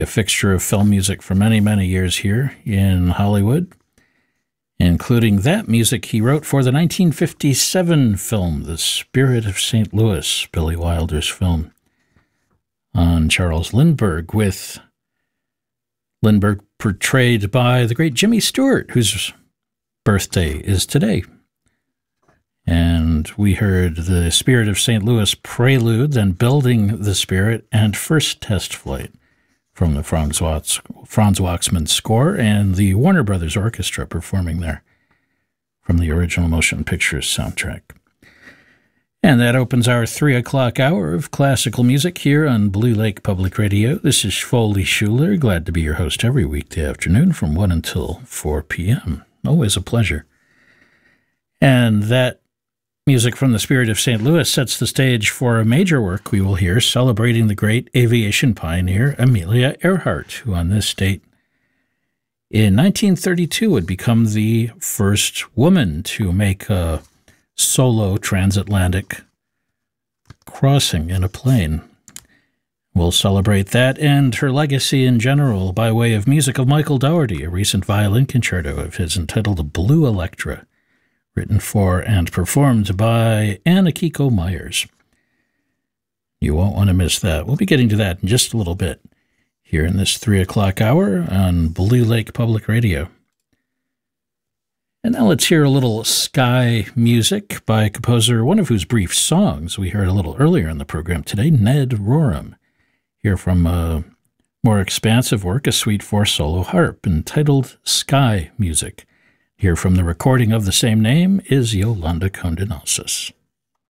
a fixture of film music for many, many years here in Hollywood, including that music he wrote for the 1957 film, The Spirit of St. Louis, Billy Wilder's film on Charles Lindbergh, with Lindbergh portrayed by the great Jimmy Stewart, whose birthday is today. And we heard The Spirit of St. Louis prelude, then Building the Spirit, and First Test Flight from the Franz Waxman score and the Warner Brothers Orchestra performing there from the original motion pictures soundtrack. And that opens our 3 o'clock hour of classical music here on Blue Lake Public Radio. This is Foley Schuler, glad to be your host every weekday afternoon from 1 until 4 p.m. Always a pleasure. And that music from The Spirit of St. Louis sets the stage for a major work we will hear celebrating the great aviation pioneer Amelia Earhart, who on this date in 1932 would become the first woman to make a solo transatlantic crossing in a plane. We'll celebrate that and her legacy in general by way of music of Michael Dougherty, a recent violin concerto of his entitled Blue Electra, written for and performed by Anna Kiko Myers. You won't want to miss that. We'll be getting to that in just a little bit here in this 3 o'clock hour on Blue Lake Public Radio. And now let's hear a little sky music by a composer, one of whose brief songs we heard a little earlier in the program today, Ned Rorem. Hear from a more expansive work, a Suite for solo harp, entitled Sky Music. Here from the recording of the same name is Yolanda Condenasis.